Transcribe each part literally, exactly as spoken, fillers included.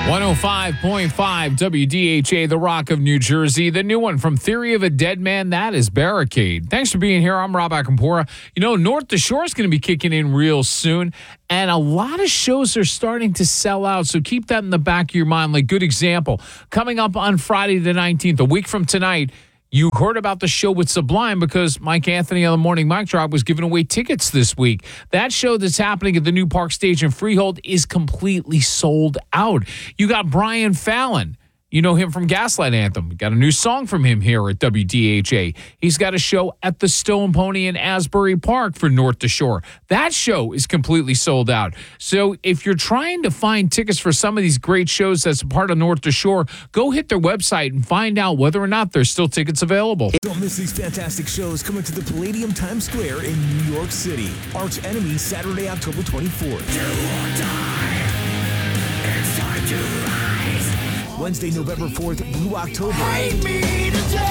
one oh five point five W D H A, The Rock of New Jersey. The new one from Theory of a Dead Man, that is Barricade. Thanks for being here. I'm Rob Akampora. You know, North the Shore is going to be kicking in real soon, and a lot of shows are starting to sell out, so keep that in the back of your mind. Like, good example, coming up on Friday the nineteenth, a week from tonight, you heard about the show with Sublime because Mike Anthony on the Morning Mic Drop was giving away tickets this week. That show that's happening at the New Park Stage in Freehold is completely sold out. You got Brian Fallon. You know him from Gaslight Anthem. We got a new song from him here at W D H A. He's got a show at the Stone Pony in Asbury Park for North to Shore. That show is completely sold out. So if you're trying to find tickets for some of these great shows that's a part of North to Shore, go hit their website and find out whether or not there's still tickets available. Don't miss these fantastic shows coming to the Palladium Times Square in New York City. Arch Enemy, Saturday, October twenty-fourth. Do or die. It's time to rise. Wednesday, November fourth, Blue October. Hate me today.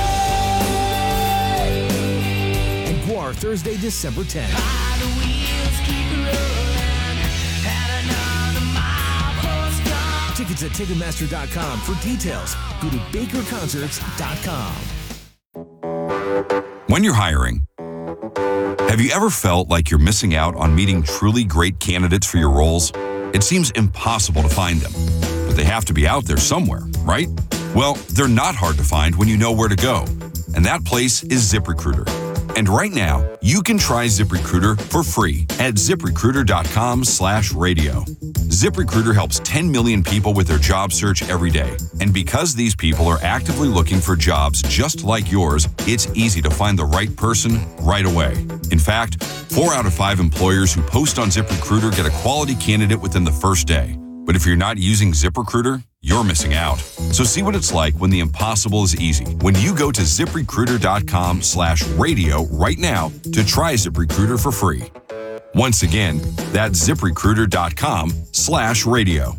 And Guar, Thursday, December tenth. The wheels keep rolling, and another milepost gone. Tickets at Ticketmaster dot com. For details, go to Baker Concerts dot com. When you're hiring, have you ever felt like you're missing out on meeting truly great candidates for your roles? It seems impossible to find them, but they have to be out there somewhere, right? Well, they're not hard to find when you know where to go, and that place is ZipRecruiter. And right now, you can try ZipRecruiter for free at ZipRecruiter.com slash radio. ZipRecruiter helps ten million people with their job search every day. And because these people are actively looking for jobs just like yours, it's easy to find the right person right away. In fact, four out of five employers who post on ZipRecruiter get a quality candidate within the first day. But if you're not using ZipRecruiter, you're missing out. So see what it's like when the impossible is easy. When you go to ZipRecruiter.com slash radio right now to try ZipRecruiter for free. Once again, that's ZipRecruiter.com slash radio.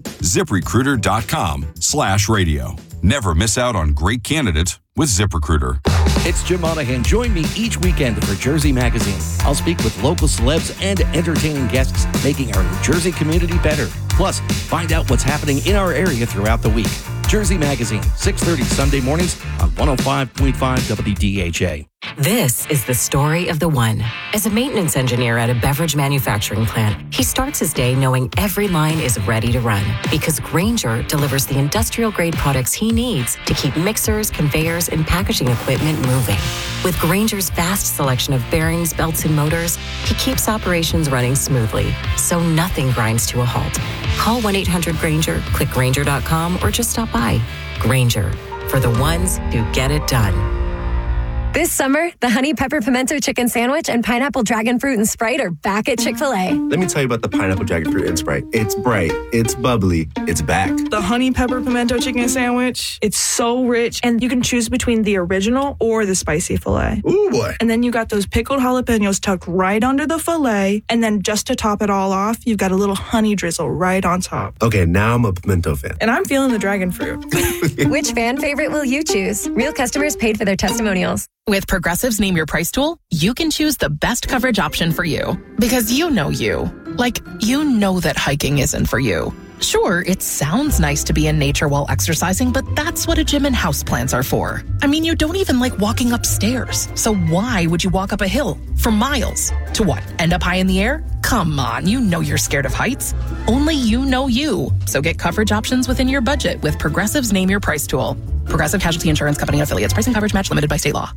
ZipRecruiter.com slash radio. Never miss out on great candidates with ZipRecruiter. It's Jim Monahan. Join me each weekend for Jersey Magazine. I'll speak with local celebs and entertaining guests, making our New Jersey community better. Plus, find out what's happening in our area throughout the week. Jersey Magazine, six thirty Sunday mornings on one oh five point five W D H A. This is the story of the one. As a maintenance engineer at a beverage manufacturing plant, he starts his day knowing every line is ready to run because Grainger delivers the industrial-grade products he needs to keep mixers, conveyors, and packaging equipment moving. With Grainger's vast selection of bearings, belts, and motors, he keeps operations running smoothly, so nothing grinds to a halt. Call one eight hundred Grainger, click Grainger dot com, or just stop by. Grainger, for the ones who get it done. This summer, the Honey Pepper Pimento Chicken Sandwich and Pineapple Dragon Fruit and Sprite are back at Chick-fil-A. Let me tell you about the Pineapple Dragon Fruit and Sprite. It's bright, it's bubbly, it's back. The Honey Pepper Pimento Chicken Sandwich, it's so rich, and you can choose between the original or the spicy filet. Ooh, boy. And then you got those pickled jalapenos tucked right under the filet, and then just to top it all off, you've got a little honey drizzle right on top. Okay, now I'm a pimento fan. And I'm feeling the dragon fruit. Which fan favorite will you choose? Real customers paid for their testimonials. With Progressive's Name Your Price tool, you can choose the best coverage option for you. Because you know you. Like, you know that hiking isn't for you. Sure, it sounds nice to be in nature while exercising, but that's what a gym and houseplants are for. I mean, you don't even like walking upstairs. So why would you walk up a hill for miles? To what, end up high in the air? Come on, you know you're scared of heights. Only you know you. So get coverage options within your budget with Progressive's Name Your Price tool. Progressive Casualty Insurance Company and affiliates. Pricing coverage match limited by state law.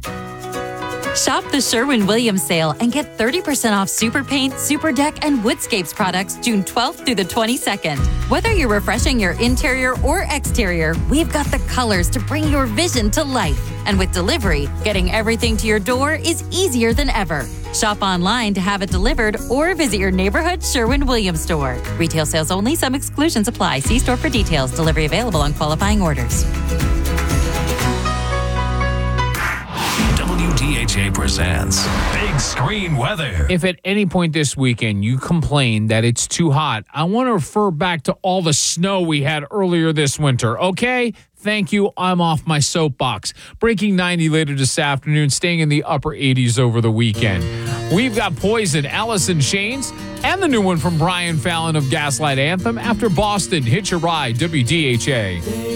Shop the Sherwin-Williams sale and get thirty percent off Super Paint, Super Deck, and Woodscapes products June twelfth through the twenty-second. Whether you're refreshing your interior or exterior, we've got the colors to bring your vision to life. And with delivery, getting everything to your door is easier than ever. Shop online to have it delivered or visit your neighborhood Sherwin-Williams store. Retail sales only. Some exclusions apply. See store for details. Delivery available on qualifying orders. W D H A presents Big Screen Weather. If at any point this weekend you complain that it's too hot, I want to refer back to all the snow we had earlier this winter, okay? thank you, I'm off my soapbox. Breaking ninety later this afternoon, staying in the upper eighties over the weekend. We've got Poison, Alice in Chains, and the new one from Brian Fallon of Gaslight Anthem after Boston. Hitch a Ride, W D H A.